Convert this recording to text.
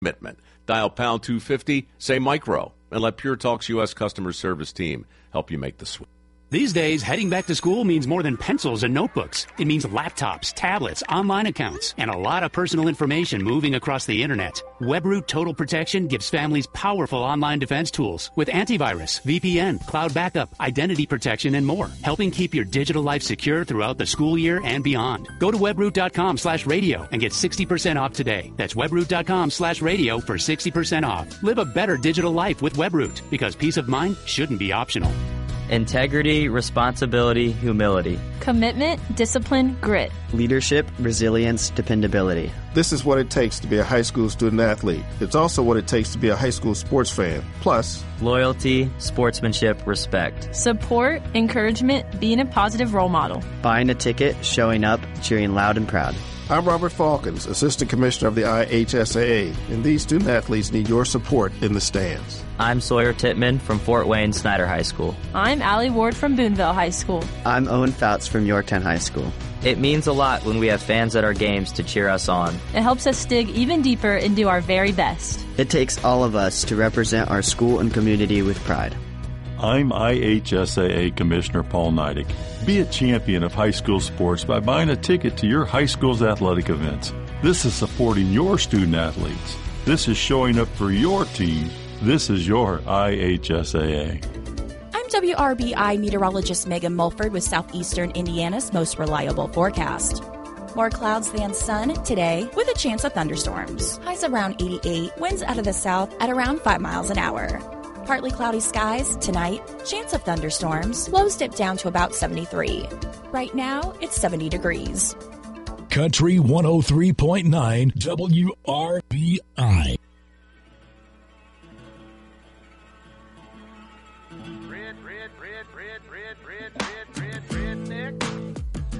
commitment. Dial pound 250, say micro, and let Pure Talk's U.S. customer service team help you make the switch. These days, heading back to school means more than pencils and notebooks. It means laptops, tablets, online accounts, and a lot of personal information moving across the internet. WebRoot Total Protection gives families powerful online defense tools with antivirus, VPN, cloud backup, identity protection, and more, helping keep your digital life secure throughout the school year and beyond. Go to webroot.com/radio and get 60% off today. That's webroot.com/radio for 60% off. Live a better digital life with WebRoot, because peace of mind shouldn't be optional. Integrity, responsibility, humility. Commitment, discipline, grit. Leadership, resilience, dependability. This is what it takes to be a high school student athlete. It's also what it takes to be a high school sports fan. Plus, loyalty, sportsmanship, respect. Support, encouragement, being a positive role model. Buying a ticket, showing up, cheering loud and proud. I'm Robert Falcons, Assistant Commissioner of the IHSAA, and these student athletes need your support in the stands. I'm Sawyer Tittman from Fort Wayne Snyder High School. I'm Allie Ward from Boonville High School. I'm Owen Fouts from Yorktown High School. It means a lot when we have fans at our games to cheer us on. It helps us dig even deeper and do our very best. It takes all of us to represent our school and community with pride. I'm IHSAA Commissioner Paul Neidig. Be a champion of high school sports by buying a ticket to your high school's athletic events. This is supporting your student athletes. This is showing up for your team. This is your IHSAA. I'm WRBI meteorologist Megan Mulford with Southeastern Indiana's most reliable forecast. More clouds than sun today with a chance of thunderstorms. Highs around 88, winds out of the south at around 5 miles an hour. Partly cloudy skies tonight, chance of thunderstorms. Lows dip down to about 73. Right now, it's 70 degrees. Country 103.9 WRBI. Red, red, red, red, red, red, red, red.